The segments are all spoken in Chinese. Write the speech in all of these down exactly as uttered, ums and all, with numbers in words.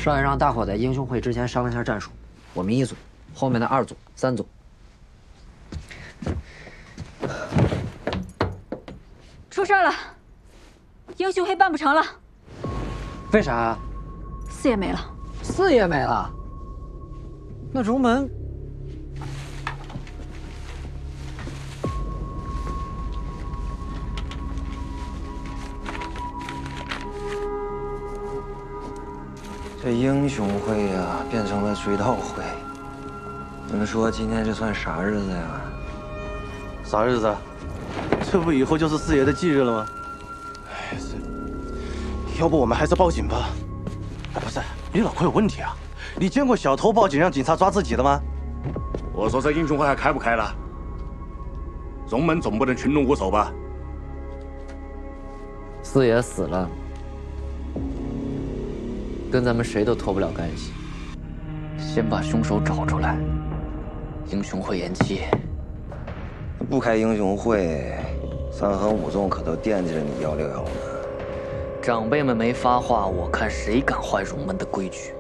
少爷让大伙在英雄会之前商量下战术，我们一组，后面的二组、三组。 出事了，英雄会办不成了。 为啥啊？ 四爷没了。 四爷没了？那荣门？ 这英雄会呀，变成了追悼会。你们说今天这算啥日子呀？ 啥日子？这不以后就是四爷的忌日了吗？哎，要不我们还是报警吧？哎，不是，你脑壳有问题啊！你见过小偷报警让警察抓自己的吗？ 我说这英雄会还开不开了？荣门总不能群龙无首吧？ 四爷死了。 跟咱们谁都脱不了干系。先把凶手找出来，英雄会延期。 不开英雄会，三横五纵可都惦记着你幺六幺呢。 长辈们没发话，我看谁敢坏荣门的规矩。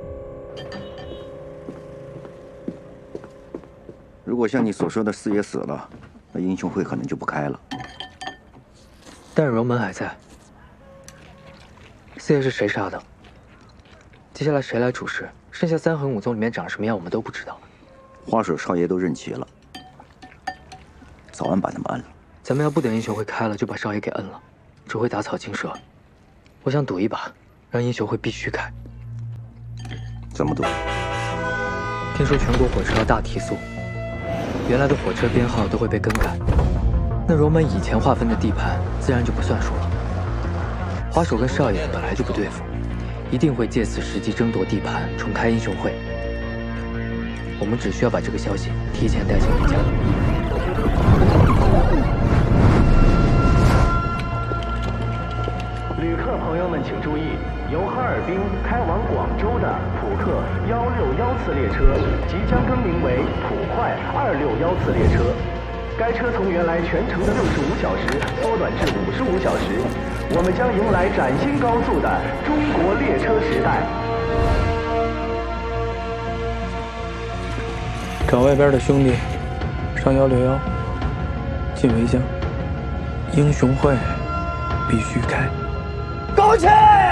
如果像你所说的四爷死了，那英雄会可能就不开了。 但荣门还在。四爷是谁杀的？ 接下来谁来主事？剩下三横五纵里面长什么样，我们都不知道。 花水少爷都认齐了，早晚把他们摁了。 咱们要不等英雄会开了就把少爷给摁了，只会打草惊蛇。我想赌一把，让英雄会必须开。 怎么赌？ 听说全国火车要大提速，原来的火车编号都会被更改，那荣门以前划分的地盘自然就不算数了。花手跟少爷本来就不对付。 一定会借此时机争夺地盘，重开英雄会。我们只需要把这个消息提前带进人家。 旅客朋友们请注意，由哈尔滨开往广州的普克幺六幺次列车即将更名为普快二六幺次列车。该车从原来全程的六十五小时缩短至五十五小时。 我们将迎来崭新高速的中国列车时代。 找外边的兄弟上幺六幺，进围江。英雄会必须开。 高起！